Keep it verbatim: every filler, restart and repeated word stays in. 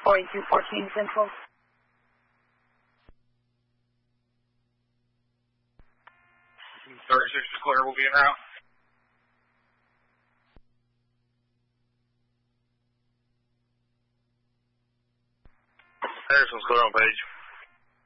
forty-two fourteen Central. thirty-six is clear, we'll be en route. Harrison's clear on page.